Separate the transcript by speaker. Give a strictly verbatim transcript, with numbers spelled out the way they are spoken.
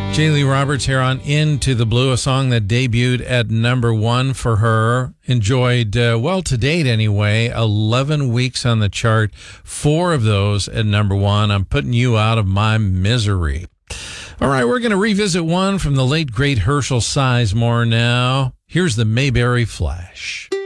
Speaker 1: J. Roberts here on Into the Blue, a song that debuted at number one for her. Enjoyed, uh, well, to date anyway, eleven weeks on the chart, four of those at number one. I'm putting you out of my misery. All right, we're going to revisit one from the late, great Herschel Sizemore now. Here's the Mayberry Flash.